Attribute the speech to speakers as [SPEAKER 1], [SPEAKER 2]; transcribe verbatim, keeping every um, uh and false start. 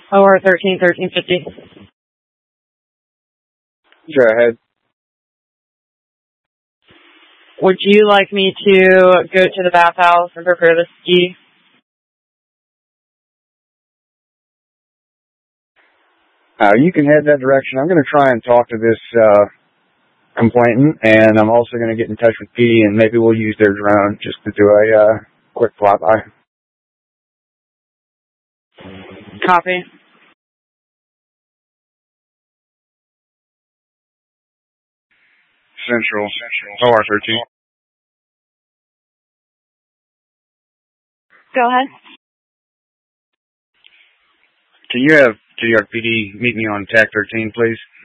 [SPEAKER 1] O R thirteen, thirteen fifty.
[SPEAKER 2] Go ahead.
[SPEAKER 1] Would you like me to go to the bathhouse and prepare the ski?
[SPEAKER 2] Uh, you can head that direction. I'm going to try and talk to this uh, complainant, and I'm also going to get in touch with P D, and maybe we'll use their drone just to do a uh, quick flyby.
[SPEAKER 1] Copy.
[SPEAKER 2] Central, O R thirteen.
[SPEAKER 1] Go ahead.
[SPEAKER 2] Can you have T D R P D meet me on T A C thirteen, please?